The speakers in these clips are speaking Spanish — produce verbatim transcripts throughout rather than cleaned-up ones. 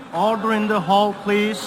Order in the hall, please.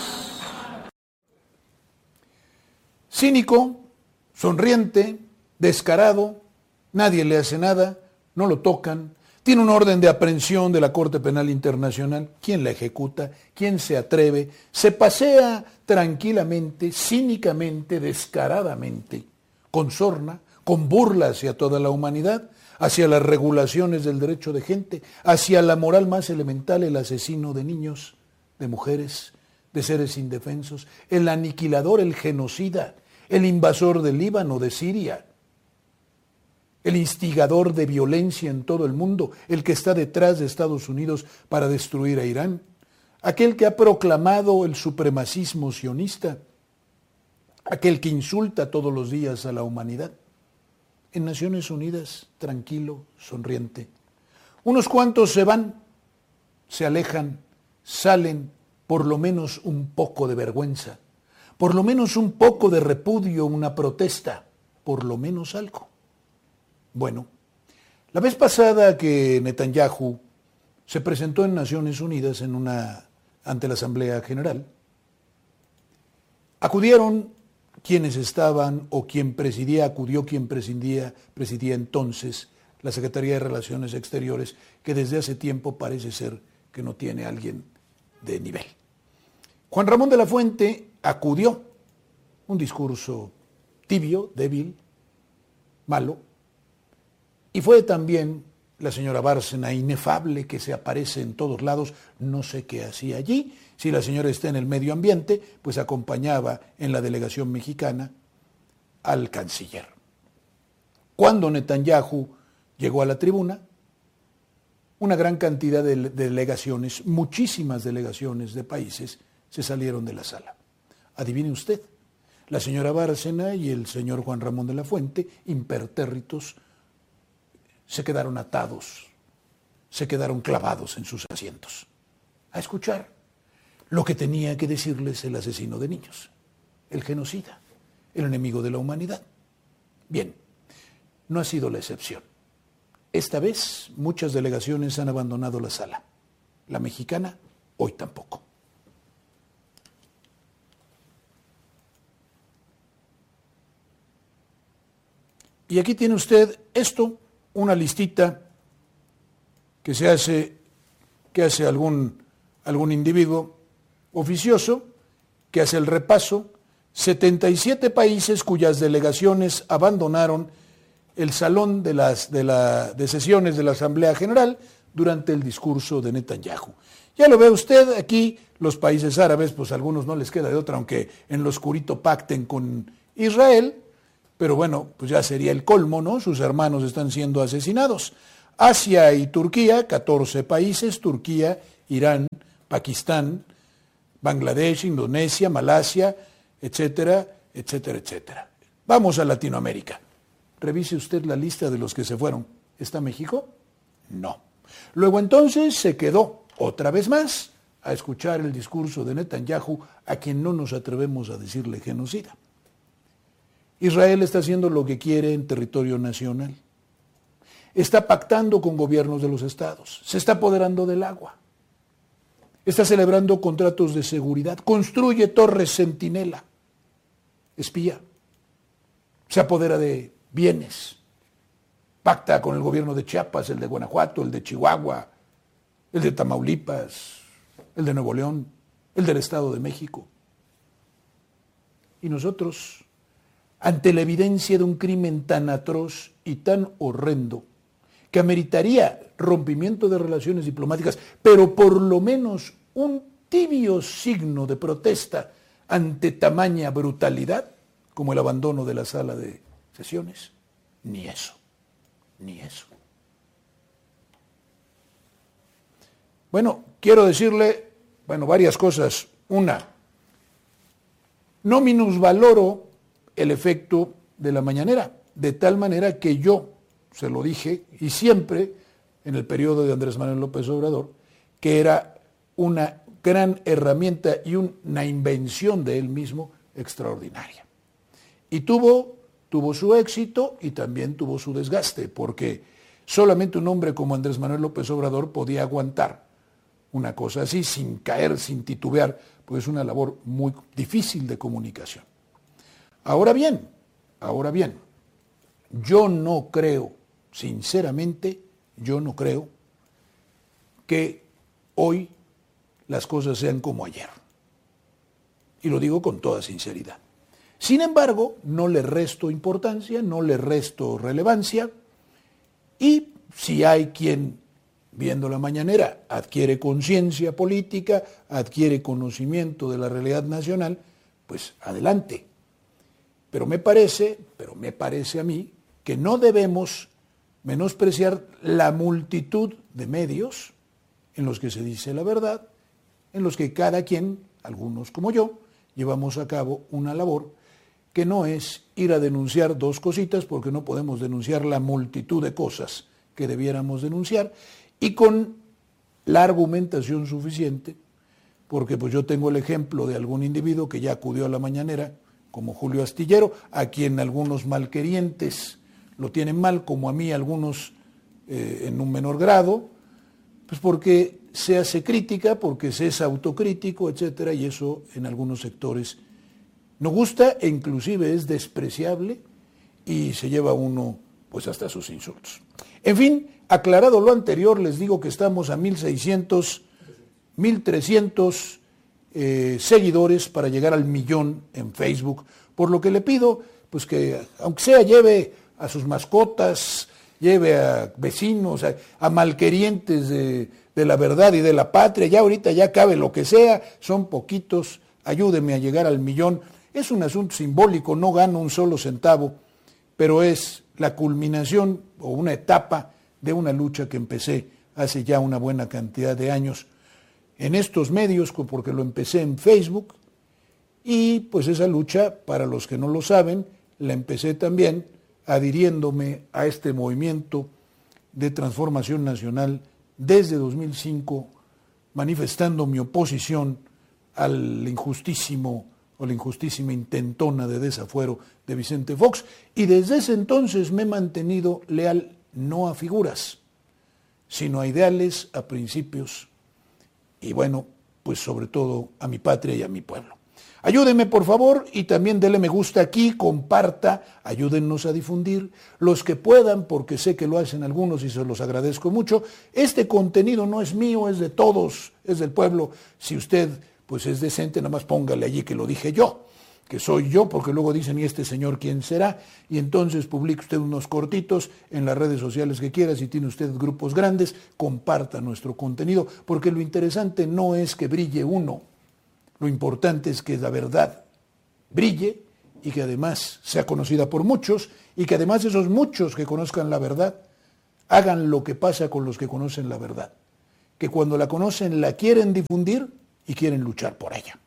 Cínico, sonriente, descarado, nadie le hace nada, no lo tocan, tiene un orden de aprehensión de la Corte Penal Internacional. ¿Quién la ejecuta? ¿Quién se atreve? Se pasea tranquilamente, cínicamente, descaradamente, con sorna, con burla hacia toda la humanidad, hacia las regulaciones del derecho de gente, hacia la moral más elemental, el asesino de niños, de mujeres, de seres indefensos, el aniquilador, el genocida, el invasor del Líbano, de Siria, el instigador de violencia en todo el mundo, el que está detrás de Estados Unidos para destruir a Irán, aquel que ha proclamado el supremacismo sionista, aquel que insulta todos los días a la humanidad. En Naciones Unidas, tranquilo, sonriente. Unos cuantos se van, se alejan, salen por lo menos un poco de vergüenza, por lo menos un poco de repudio, una protesta, por lo menos algo. Bueno, la vez pasada que Netanyahu se presentó en Naciones Unidas en una, ante la Asamblea General, acudieron quienes estaban o quien presidía, acudió quien presidía, presidía entonces la Secretaría de Relaciones Exteriores, que desde hace tiempo parece ser que no tiene a alguien de nivel. Juan Ramón de la Fuente acudió, un discurso tibio, débil, malo, y fue también la señora Bárcena, inefable, que se aparece en todos lados, no sé qué hacía allí. Si la señora está en el medio ambiente, pues acompañaba en la delegación mexicana al canciller. Cuando Netanyahu llegó a la tribuna, una gran cantidad de delegaciones, muchísimas delegaciones de países, se salieron de la sala. Adivine usted, la señora Bárcena y el señor Juan Ramón de la Fuente, impertérritos, se quedaron atados, se quedaron clavados en sus asientos, a escuchar lo que tenía que decirles el asesino de niños, el genocida, el enemigo de la humanidad. Bien, no ha sido la excepción. Esta vez muchas delegaciones han abandonado la sala. La mexicana, hoy tampoco. Y aquí tiene usted esto, una listita que se hace, que hace algún, algún individuo oficioso, que hace el repaso, setenta y siete países cuyas delegaciones abandonaron el salón de, las, de, la, de sesiones de la Asamblea General durante el discurso de Netanyahu. Ya lo ve usted aquí, los países árabes, pues a algunos no les queda de otra, aunque en lo oscurito pacten con Israel, pero bueno, pues ya sería el colmo, ¿no? Sus hermanos están siendo asesinados. Asia y Turquía, catorce países, Turquía, Irán, Pakistán, Bangladesh, Indonesia, Malasia, etcétera, etcétera, etcétera. Vamos a Latinoamérica. Revise usted la lista de los que se fueron. ¿Está México? No. Luego entonces se quedó otra vez más a escuchar el discurso de Netanyahu, a quien no nos atrevemos a decirle genocida. Israel está haciendo lo que quiere en territorio nacional. Está pactando con gobiernos de los estados. Se está apoderando del agua. Está celebrando contratos de seguridad. Construye torres centinela. Espía. Se apodera de bienes. Pacta con el gobierno de Chiapas, el de Guanajuato, el de Chihuahua, el de Tamaulipas, el de Nuevo León, el del Estado de México. Y nosotros, ante la evidencia de un crimen tan atroz y tan horrendo, que ameritaría rompimiento de relaciones diplomáticas, pero por lo menos un tibio signo de protesta ante tamaña brutalidad, como el abandono de la sala de sesiones, ni eso, ni eso. Bueno, quiero decirle, bueno, varias cosas. Una, no minusvaloro el efecto de la mañanera, de tal manera que yo se lo dije, y siempre en el periodo de Andrés Manuel López Obrador, que era una gran herramienta y una invención de él mismo extraordinaria. Y tuvo, tuvo su éxito y también tuvo su desgaste, porque solamente un hombre como Andrés Manuel López Obrador podía aguantar una cosa así sin caer, sin titubear, pues es una labor muy difícil de comunicación. Ahora bien, ahora bien, yo no creo, sinceramente, yo no creo que hoy las cosas sean como ayer. Y lo digo con toda sinceridad. Sin embargo, no le resto importancia, no le resto relevancia, y si hay quien, viendo la mañanera, adquiere conciencia política, adquiere conocimiento de la realidad nacional, pues adelante. Pero me parece, pero me parece a mí, que no debemos menospreciar la multitud de medios en los que se dice la verdad, en los que cada quien, algunos como yo, llevamos a cabo una labor que no es ir a denunciar dos cositas, porque no podemos denunciar la multitud de cosas que debiéramos denunciar, y con la argumentación suficiente, porque pues yo tengo el ejemplo de algún individuo que ya acudió a la mañanera, como Julio Astillero, a quien algunos malquerientes lo tienen mal, como a mí algunos eh, en un menor grado, pues porque se hace crítica, porque se es autocrítico, etcétera, y eso en algunos sectores no gusta e inclusive es despreciable y se lleva uno pues hasta sus insultos. En fin, aclarado lo anterior, les digo que estamos a mil seiscientos, mil trescientos eh, seguidores para llegar al millón en Facebook, por lo que le pido pues que aunque sea lleve a sus mascotas, lleve a vecinos, a, a malquerientes de, de la verdad y de la patria, ya ahorita ya cabe lo que sea, son poquitos, ayúdeme a llegar al millón. Es un asunto simbólico, no gano un solo centavo, pero es la culminación o una etapa de una lucha que empecé hace ya una buena cantidad de años en estos medios, porque lo empecé en Facebook, y pues esa lucha, para los que no lo saben, la empecé también adhiriéndome a este movimiento de transformación nacional desde dos mil cinco, manifestando mi oposición al injustísimo o la injustísima intentona de desafuero de Vicente Fox, y desde ese entonces me he mantenido leal no a figuras, sino a ideales, a principios, y bueno, pues sobre todo a mi patria y a mi pueblo. Ayúdenme por favor y también denle me gusta aquí, comparta, ayúdennos a difundir, los que puedan, porque sé que lo hacen algunos y se los agradezco mucho. Este contenido no es mío, es de todos, es del pueblo. Si usted pues es decente, nada más póngale allí que lo dije yo, que soy yo, porque luego dicen, ¿y este señor quién será? Y entonces publique usted unos cortitos en las redes sociales que quiera, si tiene usted grupos grandes, comparta nuestro contenido, porque lo interesante no es que brille uno, lo importante es que la verdad brille y que además sea conocida por muchos, y que además esos muchos que conozcan la verdad hagan lo que pasa con los que conocen la verdad, que cuando la conocen la quieren difundir y quieren luchar por ella.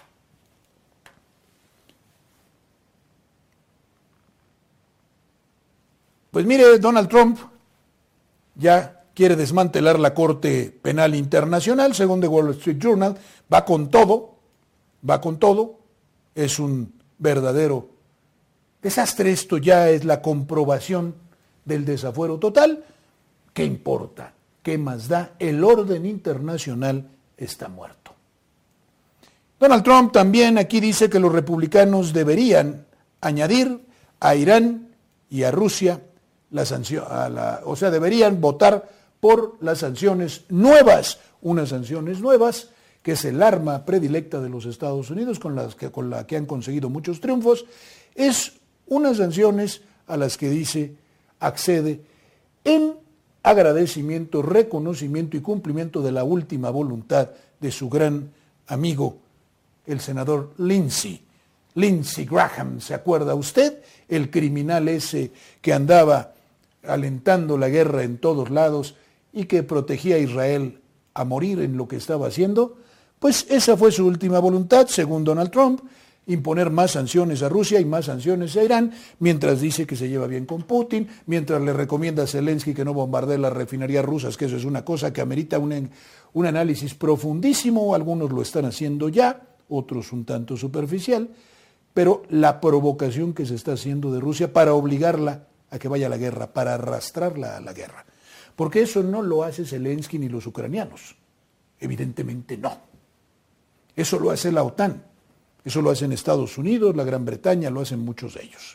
Pues mire, Donald Trump ya quiere desmantelar la Corte Penal Internacional, según The Wall Street Journal, va con todo, va con todo, es un verdadero desastre. Esto ya es la comprobación del desafuero total. ¿Qué importa? ¿Qué más da? El orden internacional está muerto. Donald Trump también aquí dice que los republicanos deberían añadir a Irán y a Rusia la sanción, a la, o sea, deberían votar por las sanciones nuevas, unas sanciones nuevas, que es el arma predilecta de los Estados Unidos, con, las que, con la que han conseguido muchos triunfos, es unas sanciones a las que dice accede en agradecimiento, reconocimiento y cumplimiento de la última voluntad de su gran amigo, el senador Lindsey, Lindsey Graham, ¿se acuerda usted? El criminal ese que andaba alentando la guerra en todos lados y que protegía a Israel a morir en lo que estaba haciendo. Pues esa fue su última voluntad, según Donald Trump, imponer más sanciones a Rusia y más sanciones a Irán, mientras dice que se lleva bien con Putin, mientras le recomienda a Zelensky que no bombardee las refinerías rusas, que eso es una cosa que amerita un, un análisis profundísimo, algunos lo están haciendo ya, otros un tanto superficial, pero la provocación que se está haciendo de Rusia para obligarla a que vaya a la guerra, para arrastrarla a la guerra. Porque eso no lo hace Zelensky ni los ucranianos. Evidentemente no. Eso lo hace la OTAN, eso lo hacen Estados Unidos, la Gran Bretaña, lo hacen muchos de ellos.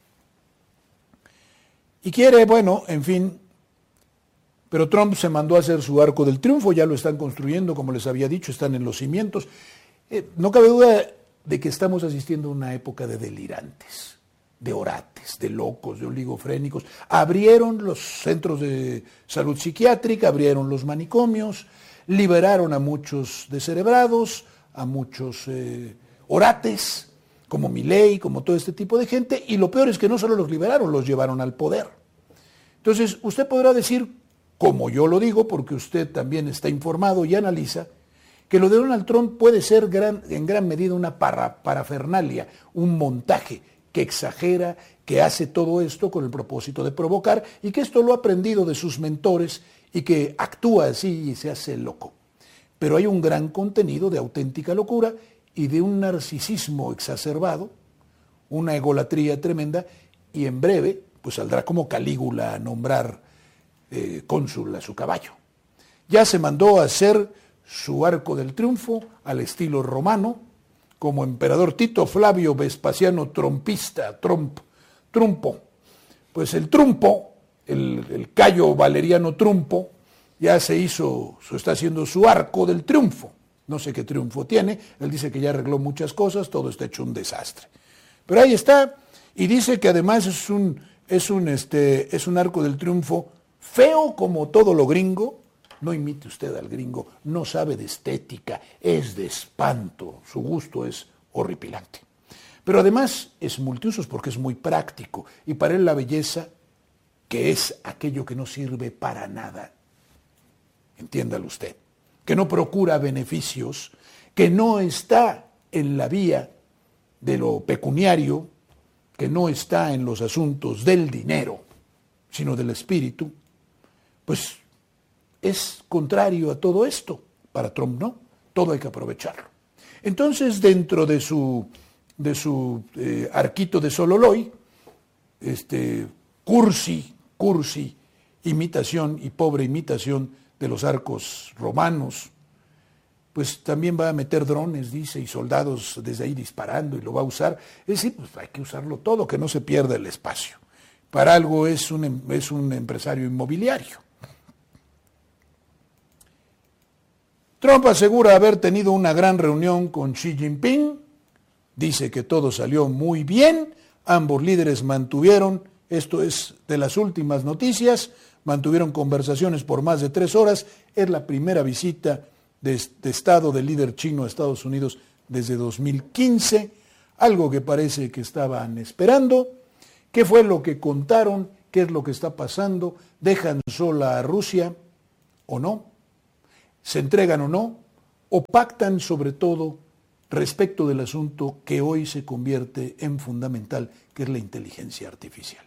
Y quiere, bueno, en fin, pero Trump se mandó a hacer su arco del triunfo, ya lo están construyendo, como les había dicho, están en los cimientos. Eh, no cabe duda de que estamos asistiendo a una época de delirantes, de orates, de locos, de oligofrénicos. Abrieron los centros de salud psiquiátrica, abrieron los manicomios, liberaron a muchos descerebrados, a muchos eh, orates, como Milei, como todo este tipo de gente, y lo peor es que no solo los liberaron, los llevaron al poder. Entonces, usted podrá decir, como yo lo digo, porque usted también está informado y analiza, que lo de Donald Trump puede ser gran, en gran medida una para, parafernalia, un montaje que exagera, que hace todo esto con el propósito de provocar, y que esto lo ha aprendido de sus mentores y que actúa así y se hace loco. Pero hay un gran contenido de auténtica locura y de un narcisismo exacerbado, una egolatría tremenda, y en breve pues saldrá como Calígula a nombrar eh, cónsul a su caballo. Ya se mandó a hacer su arco del triunfo al estilo romano, como emperador Tito Flavio Vespasiano Trompista, Trump, Trumpo. Pues el Trumpo, el, el Cayo Valeriano Trumpo, ya se hizo, se está haciendo su arco del triunfo. No sé qué triunfo tiene, él dice que ya arregló muchas cosas, todo está hecho un desastre. Pero ahí está, y dice que además es un, es un, este, es un arco del triunfo feo como todo lo gringo. No imite usted al gringo, no sabe de estética, es de espanto, su gusto es horripilante. Pero además es multiusos porque es muy práctico, y para él la belleza, que es aquello que no sirve para nada, entiéndalo usted, que no procura beneficios, que no está en la vía de lo pecuniario, que no está en los asuntos del dinero, sino del espíritu, pues es contrario a todo esto. Para Trump no, todo hay que aprovecharlo. Entonces, dentro de su, de su eh, arquito de Sololoy, este, cursi, cursi, imitación y pobre imitación de los arcos romanos, pues también va a meter drones, dice, y soldados desde ahí disparando, y lo va a usar. Es decir, pues hay que usarlo todo, que no se pierda el espacio. Para algo es un, es un empresario inmobiliario. Trump asegura haber tenido una gran reunión con Xi Jinping, dice que todo salió muy bien, ambos líderes mantuvieron, esto es de las últimas noticias, mantuvieron conversaciones por más de tres horas, es la primera visita de, de Estado del líder chino a Estados Unidos desde dos mil quince, algo que parece que estaban esperando. ¿Qué fue lo que contaron? ¿Qué es lo que está pasando? ¿Dejan sola a Rusia o no? ¿Se entregan o no? ¿O pactan sobre todo respecto del asunto que hoy se convierte en fundamental, que es la inteligencia artificial?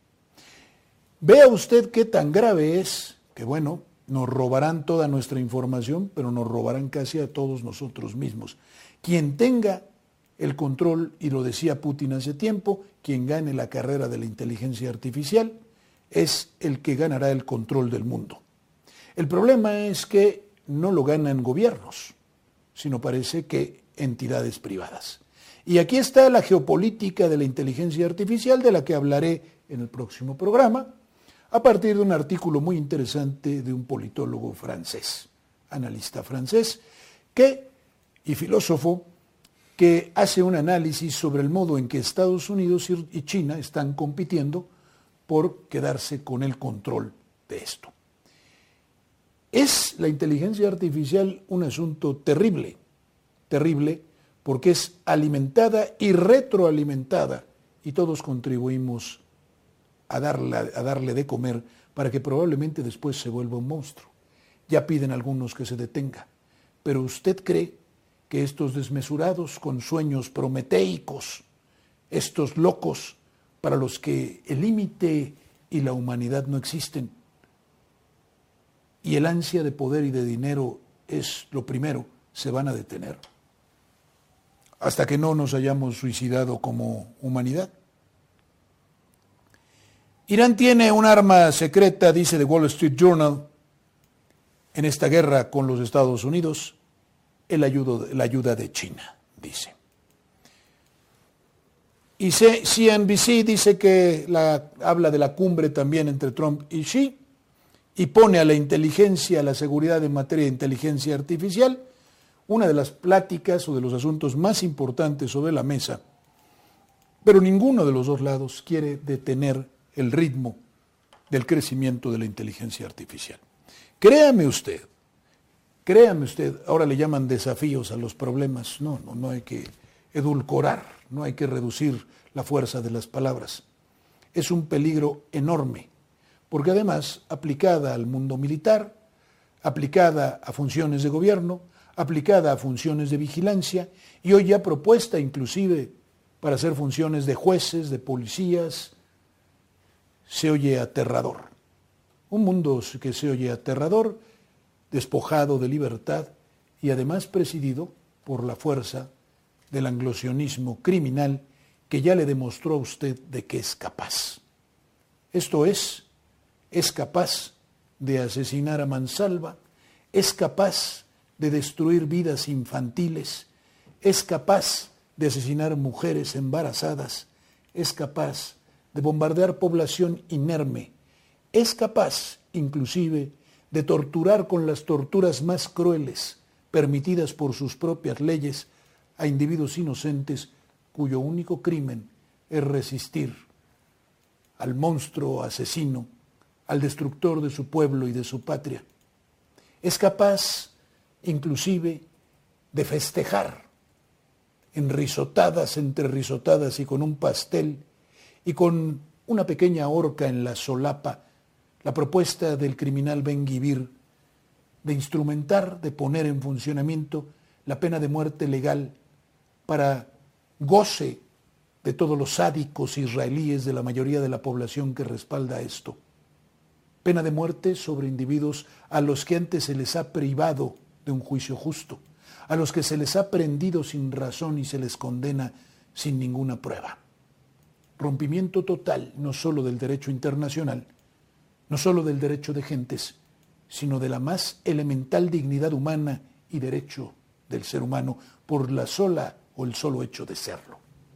Vea usted qué tan grave es que, bueno, nos robarán toda nuestra información, pero nos robarán casi a todos nosotros mismos. Quien tenga el control, y lo decía Putin hace tiempo, quien gane la carrera de la inteligencia artificial es el que ganará el control del mundo. El problema es que no lo ganan gobiernos, sino parece que entidades privadas. Y aquí está la geopolítica de la inteligencia artificial, de la que hablaré en el próximo programa, a partir de un artículo muy interesante de un politólogo francés, analista francés, que, y filósofo, que hace un análisis sobre el modo en que Estados Unidos y China están compitiendo por quedarse con el control de esto. Es la inteligencia artificial un asunto terrible, terrible, porque es alimentada y retroalimentada, y todos contribuimos a darle, a darle de comer para que probablemente después se vuelva un monstruo. Ya piden algunos que se detenga, pero ¿usted cree que estos desmesurados con sueños prometeicos, estos locos para los que el límite y la humanidad no existen, y el ansia de poder y de dinero es lo primero, se van a detener hasta que no nos hayamos suicidado como humanidad? Irán tiene un arma secreta, dice The Wall Street Journal, en esta guerra con los Estados Unidos el ayudo, la ayuda de China, dice. Y C N B C dice que la, habla de la cumbre también entre Trump y Xi y pone a la inteligencia, a la seguridad en materia de inteligencia artificial, una de las pláticas o de los asuntos más importantes sobre la mesa. Pero ninguno de los dos lados quiere detener el ritmo del crecimiento de la inteligencia artificial. Créame usted, créame usted, ahora le llaman desafíos a los problemas. No, no, no hay que edulcorar, no hay que reducir la fuerza de las palabras. Es un peligro enorme, porque además, aplicada al mundo militar, aplicada a funciones de gobierno, aplicada a funciones de vigilancia, y hoy ya propuesta inclusive para hacer funciones de jueces, de policías, se oye aterrador. Un mundo que se oye aterrador, despojado de libertad y además presidido por la fuerza del anglosionismo criminal que ya le demostró a usted de que es capaz. Esto es, es capaz de asesinar a mansalva, es capaz de destruir vidas infantiles, es capaz de asesinar mujeres embarazadas, es capaz de bombardear población inerme, es capaz inclusive de torturar con las torturas más crueles permitidas por sus propias leyes a individuos inocentes cuyo único crimen es resistir al monstruo asesino, al destructor de su pueblo y de su patria. Es capaz inclusive de festejar en risotadas entre risotadas y con un pastel y con una pequeña horca en la solapa la propuesta del criminal Ben-Gvir de instrumentar, de poner en funcionamiento la pena de muerte legal para goce de todos los sádicos israelíes de la mayoría de la población que respalda esto. Pena de muerte sobre individuos a los que antes se les ha privado de un juicio justo, a los que se les ha prendido sin razón y se les condena sin ninguna prueba. Rompimiento total, no solo del derecho internacional, no solo del derecho de gentes, sino de la más elemental dignidad humana y derecho del ser humano por la sola o el solo hecho de serlo.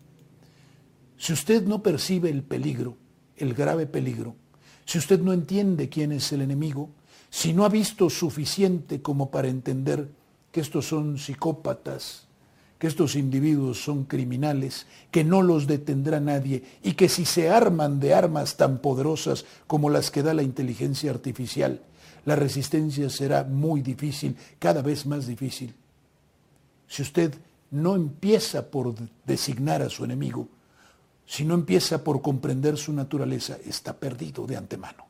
Si usted no percibe el peligro, el grave peligro, si usted no entiende quién es el enemigo, si no ha visto suficiente como para entender que estos son psicópatas, que estos individuos son criminales, que no los detendrá nadie y que si se arman de armas tan poderosas como las que da la inteligencia artificial, la resistencia será muy difícil, cada vez más difícil. Si usted no empieza por designar a su enemigo, si no empieza por comprender su naturaleza, está perdido de antemano.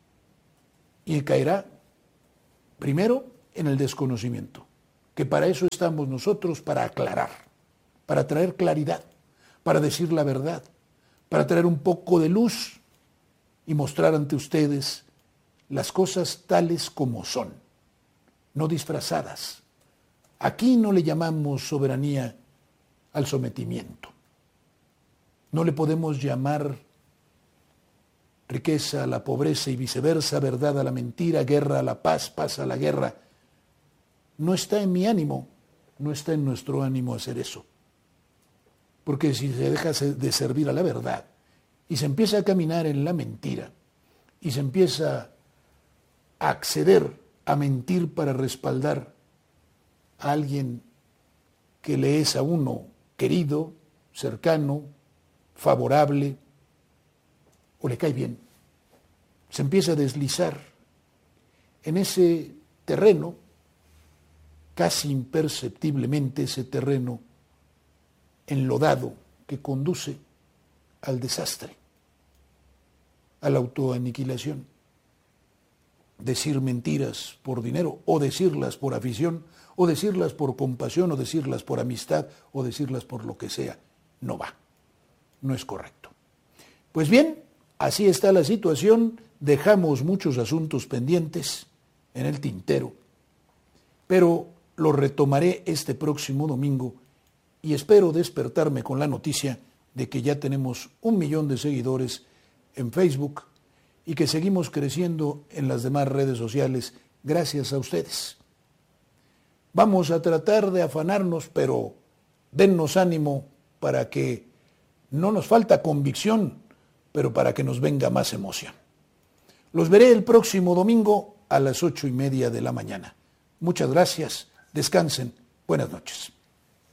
Y caerá primero en el desconocimiento, que para eso estamos nosotros, para aclarar, para traer claridad, para decir la verdad, para traer un poco de luz y mostrar ante ustedes las cosas tales como son, no disfrazadas. Aquí no le llamamos soberanía al sometimiento. No le podemos llamar riqueza a la pobreza y viceversa, verdad a la mentira, guerra a la paz, paz a la guerra. No está en mi ánimo, no está en nuestro ánimo hacer eso. Porque si se deja de servir a la verdad y se empieza a caminar en la mentira y se empieza a acceder a mentir para respaldar a alguien que le es a uno querido, cercano, favorable o le cae bien, se empieza a deslizar en ese terreno, casi imperceptiblemente ese terreno enlodado que conduce al desastre, a la autoaniquilación. Decir mentiras por dinero, o decirlas por afición, o decirlas por compasión, o decirlas por amistad, o decirlas por lo que sea, no va. No es correcto. Pues bien, así está la situación, dejamos muchos asuntos pendientes en el tintero, pero lo retomaré este próximo domingo y espero despertarme con la noticia de que ya tenemos un millón de seguidores en Facebook y que seguimos creciendo en las demás redes sociales gracias a ustedes. Vamos a tratar de afanarnos, pero dennos ánimo para que no nos falta convicción, pero para que nos venga más emoción. Los veré el próximo domingo a las ocho y media de la mañana. Muchas gracias, descansen, buenas noches.